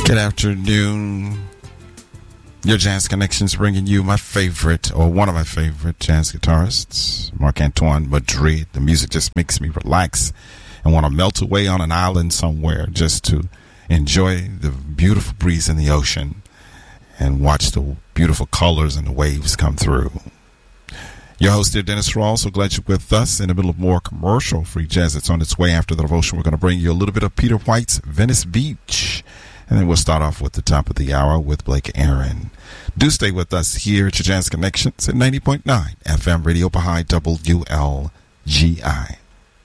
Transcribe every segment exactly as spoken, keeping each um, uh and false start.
Good afternoon. Your Jazz Connections bringing you my favorite, or one of my favorite jazz guitarists, Marc-Antoine Madrid. The music just makes me relax and want to melt away on an island somewhere just to enjoy the beautiful breeze in the ocean and watch the beautiful colors and the waves come through. Your host here, Dennis Rawls. So glad you're with us in the middle of more commercial-free jazz that's on its way. After the devotion, we're going to bring you a little bit of Peter White's Venice Beach. And then we'll start off with the top of the hour with Blake Aaron. Do stay with us here at your Jazz Connections at ninety point nine F M Radio Baha'i W L G I.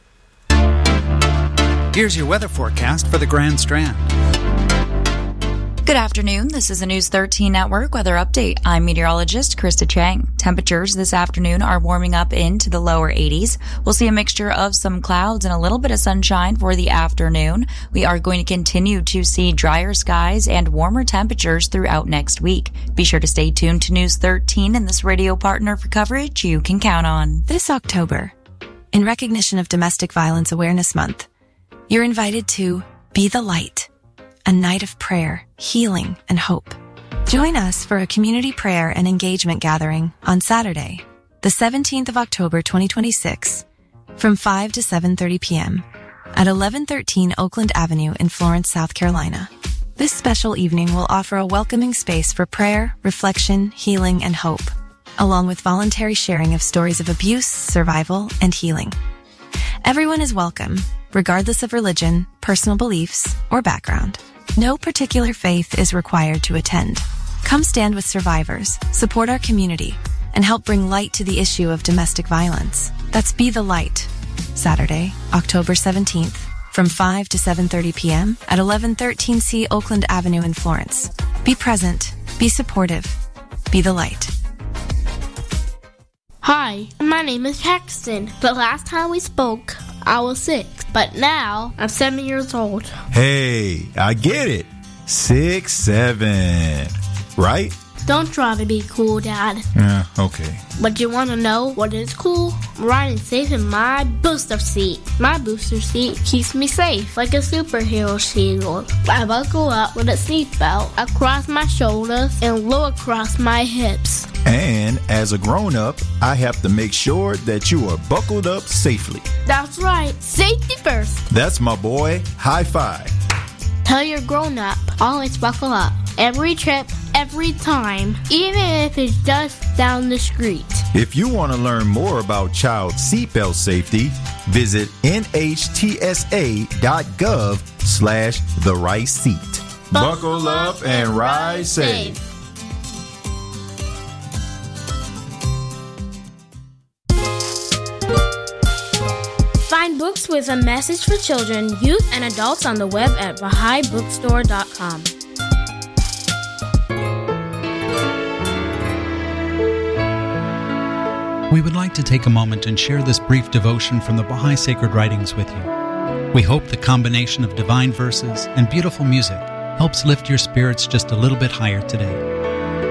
Here's your weather forecast for the Grand Strand. Good afternoon. This is a News thirteen Network weather update. I'm meteorologist Krista Chang. Temperatures this afternoon are warming up into the lower eighties. We'll see a mixture of some clouds and a little bit of sunshine for the afternoon. We are going to continue to see drier skies and warmer temperatures throughout next week. Be sure to stay tuned to News thirteen and this radio partner for coverage you can count on. This October, in recognition of Domestic Violence Awareness Month, you're invited to Be the Light, a night of prayer, healing, and hope. Join us for a community prayer and engagement gathering on Saturday, the seventeenth of October, twenty twenty-six, from five to seven thirty p.m. at eleven thirteen Oakland Avenue in Florence, South Carolina. This special evening will offer a welcoming space for prayer, reflection, healing, and hope, along with voluntary sharing of stories of abuse, survival, and healing. Everyone is welcome, regardless of religion, personal beliefs, or background. No particular faith is required to attend. Come stand with survivors, support our community, and help bring light to the issue of domestic violence. That's Be the Light, Saturday, October seventeenth, from five to seven thirty p.m. at eleven thirteen C Oakland Avenue in Florence. Be present, be supportive, be the light. Hi, my name is Paxton. The last time we spoke, I was six, but now I'm seven years old. Hey, I get it. Six, seven, right? Don't try to be cool, Dad. Yeah, okay. But you want to know what is cool? I'm riding safe in my booster seat. My booster seat keeps me safe, like a superhero shield. I buckle up with a seatbelt across my shoulders and low across my hips. And as a grown-up, I have to make sure that you are buckled up safely. That's right. Safety first. That's my boy. High five. Tell your grown-up, always buckle up. Every trip, every time, even if it's just down the street. If you want to learn more about child seatbelt safety, visit N H T S A dot gov slash the right seat. Buckle up and ride safe. Find books with a message for children, youth, and adults on the web at Baha'i Bookstore dot com. We would like to take a moment and share this brief devotion from the Baha'i Sacred Writings with you. We hope the combination of divine verses and beautiful music helps lift your spirits just a little bit higher today.